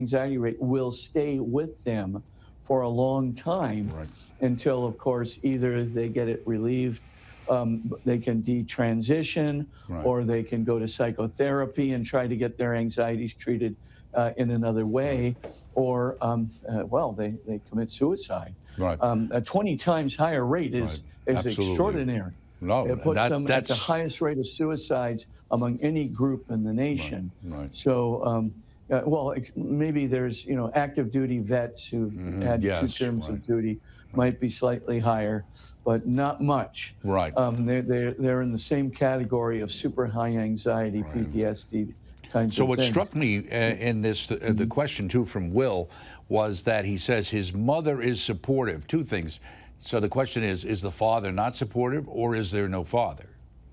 anxiety rate will stay with them for a long time Right. until, of course, either they get it relieved, they can detransition, Right. or they can go to psychotherapy and try to get their anxieties treated in another Right. way, or, well, they commit suicide. Right. A 20 times higher rate Right. is Absolutely. extraordinary. No, It and puts them at the that's highest rate of suicides among any group in the right. nation. Right. So, well, maybe there's, active duty vets who've had two Yes. terms Right. of duty Right. might be slightly higher, but not much. Right. They're in the same category of super high anxiety, Right. PTSD kinds So of what things. struck me in this, the question too from Will, was that he says his mother is supportive. Two things. So the question is the father not supportive, or is there no father?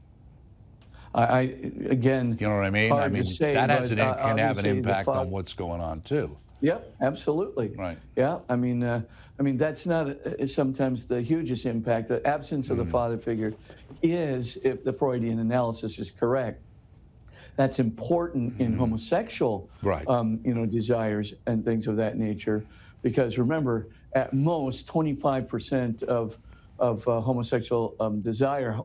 Again, You know what I mean? hard to say, that has but, can have an obviously the impact on father. what's going on too. Yep, absolutely. Right. Yeah, I mean that's not sometimes the hugest impact. The absence of the father figure is, if the Freudian analysis is correct, that's important in homosexual, Right. desires and things of that nature. Because remember, at most 25% of homosexual desire,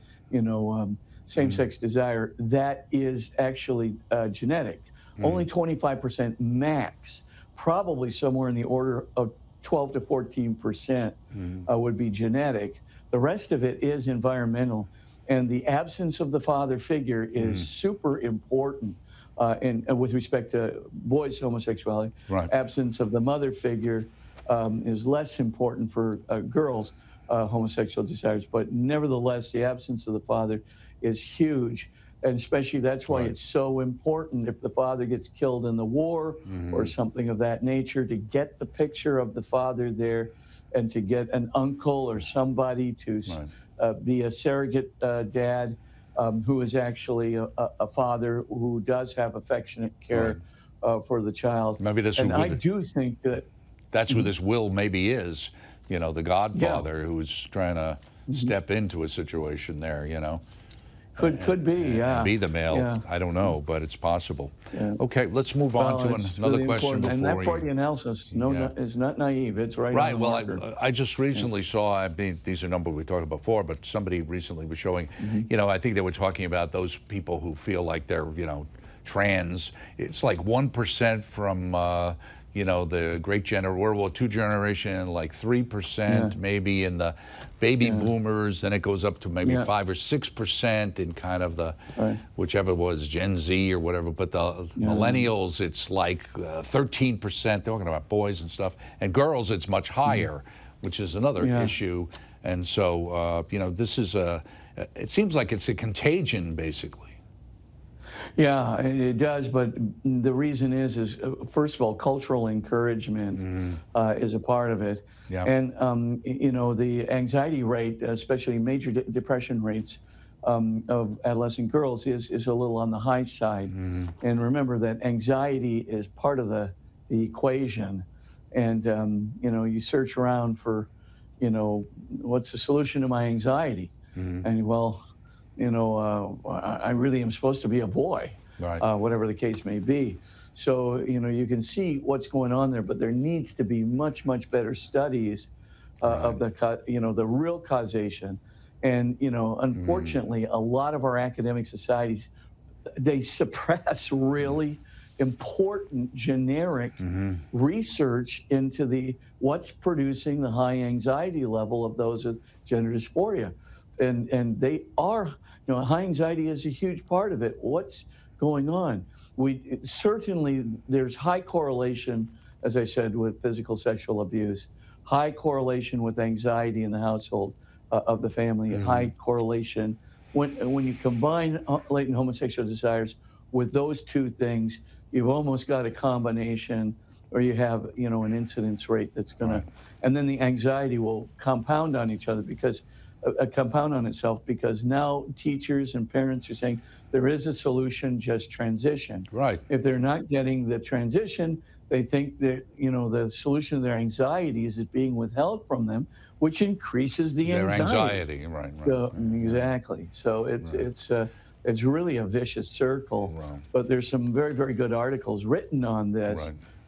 same-sex desire, that is actually genetic. Only 25% max, probably somewhere in the order of 12 to 14% would be genetic. The rest of it is environmental. And the absence of the father figure is super important with respect to boys' homosexuality. Right. Absence of the mother figure is less important for girls' homosexual desires. But nevertheless, the absence of the father is huge. And especially that's why Right. it's so important if the father gets killed in the war or something of that nature, to get the picture of the father there and to get an uncle or somebody to be a surrogate dad who is actually a father who does have affectionate care for the child. Maybe this And would I do think that that's who this Will maybe is, the godfather who's trying to step into a situation there, could be, yeah. be the male. Yeah. I don't know, but it's possible. Yeah. Okay, let's move on to It's another really question important. And before that Freudian analysis is not naive. It's right on Right. the Well, marker. I just recently saw, I mean, these are numbers we talked about before, but somebody recently was showing, I think they were talking about those people who feel like they're, trans. It's like 1% from, the great World War II generation, like 3% maybe in the baby boomers. Then it goes up to maybe 5 or 6% in kind of the, whichever was Gen Z or whatever. But the millennials, it's like 13%, talking about boys and stuff. And girls, it's much higher, which is another issue. And so, this is it seems like it's a contagion, basically. Yeah, it does, but the reason is first of all, cultural encouragement is a part of it. Yeah. And, the anxiety rate, especially major depression rates of adolescent girls is a little on the high side. And remember that anxiety is part of the equation. And, you search around for, what's the solution to my anxiety? And, well, I really am supposed to be a boy, whatever the case may be. So, you can see what's going on there, but there needs to be much, much better studies of the real causation. And, unfortunately, a lot of our academic societies, they suppress really important generic research into what's producing the high anxiety level of those with gender dysphoria. And they are, high anxiety is a huge part of it. What's going on? Certainly there's high correlation, as I said, with physical sexual abuse, high correlation with anxiety in the household of the family, high correlation. When you combine latent homosexual desires with those two things, you've almost got a combination, or you have, an incidence rate that's going to, and then the anxiety will compound on each other because compound on itself, because now teachers and parents are saying there is a solution, just transition. Right. If they're not getting the transition, they think that, the solution to their anxieties is being withheld from them, which increases Their anxiety. Right. So, exactly. So it's really a vicious circle. Right. But there's some very, very good articles written on this. Right.